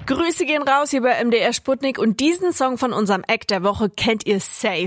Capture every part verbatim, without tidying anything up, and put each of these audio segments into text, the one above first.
Grüße gehen raus hier bei M D R Sputnik und diesen Song von unserem Act der Woche kennt ihr safe.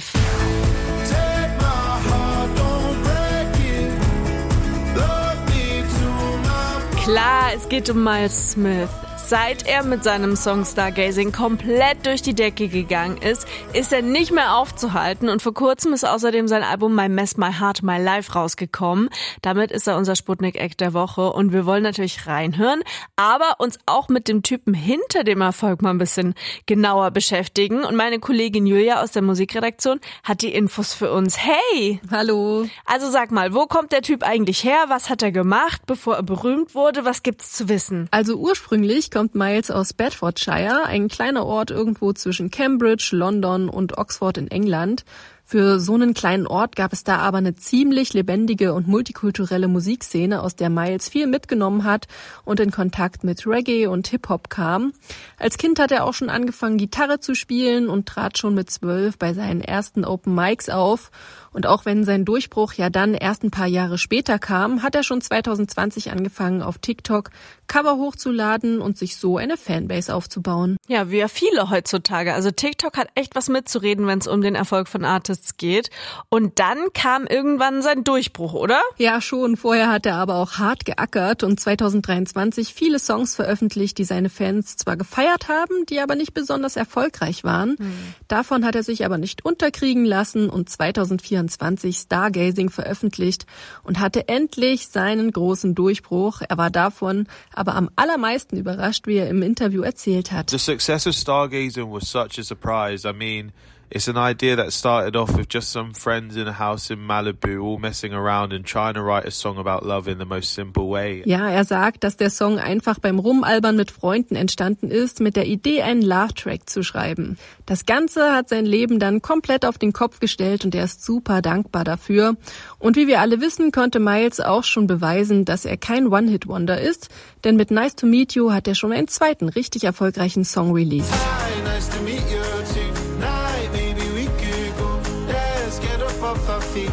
Klar, es geht um Miles Smith. Seit er mit seinem Song Stargazing komplett durch die Decke gegangen ist, ist er nicht mehr aufzuhalten und vor kurzem ist außerdem sein Album My Mess, My Heart, My Life rausgekommen. Damit ist er unser Sputnik-Act der Woche und wir wollen natürlich reinhören, aber uns auch mit dem Typen hinter dem Erfolg mal ein bisschen genauer beschäftigen und meine Kollegin Julia aus der Musikredaktion hat die Infos für uns. Hey! Hallo! Also sag mal, wo kommt der Typ eigentlich her? Was hat er gemacht, bevor er berühmt wurde? Was gibt's zu wissen? Also ursprünglich kommt Miles aus Bedfordshire, ein kleiner Ort irgendwo zwischen Cambridge, London und Oxford in England. Für so einen kleinen Ort gab es da aber eine ziemlich lebendige und multikulturelle Musikszene, aus der Miles viel mitgenommen hat und in Kontakt mit Reggae und Hip-Hop kam. Als Kind hat er auch schon angefangen, Gitarre zu spielen und trat schon mit zwölf bei seinen ersten Open Mics auf. Und auch wenn sein Durchbruch ja dann erst ein paar Jahre später kam, hat er schon zwanzig zwanzig angefangen, auf TikTok Cover hochzuladen und sich so eine Fanbase aufzubauen. Ja, wie ja viele heutzutage. Also TikTok hat echt was mitzureden, wenn es um den Erfolg von Artists geht. Und dann kam irgendwann sein Durchbruch, oder? Ja, schon. Vorher hat er aber auch hart geackert und zwanzig dreiundzwanzig viele Songs veröffentlicht, die seine Fans zwar gefeiert haben, die aber nicht besonders erfolgreich waren. Hm. Davon hat er sich aber nicht unterkriegen lassen und zwanzig vierundzwanzig Stargazing veröffentlicht und hatte endlich seinen großen Durchbruch. Er war davon aber am allermeisten überrascht, wie er im Interview erzählt hat. The success of Stargazing was such a surprise. I mean, it's an idea that started off with just some friends in a house in Malibu all messing around and trying to write a song about love in the most simple way. Ja, er sagt, dass der Song einfach beim Rumalbern mit Freunden entstanden ist, mit der Idee, einen Love-Track zu schreiben. Das Ganze hat sein Leben dann komplett auf den Kopf gestellt und er ist super dankbar dafür. Und wie wir alle wissen, konnte Miles auch schon beweisen, dass er kein One-Hit-Wonder ist, denn mit Nice to Meet You hat er schon einen zweiten richtig erfolgreichen Song released. Hi, nice to meet you tonight, maybe we could go, let's get up off our feet.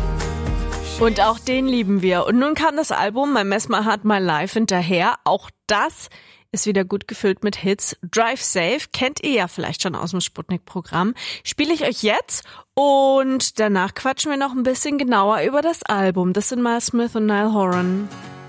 Und auch den lieben wir. Und nun kam das Album My Mess, My Heart, My Life hinterher. Auch das ist wieder gut gefüllt mit Hits. Drive Safe kennt ihr ja vielleicht schon aus dem Sputnik-Programm. Spiele ich euch jetzt und danach quatschen wir noch ein bisschen genauer über das Album. Das sind Miles Smith und Niall Horan.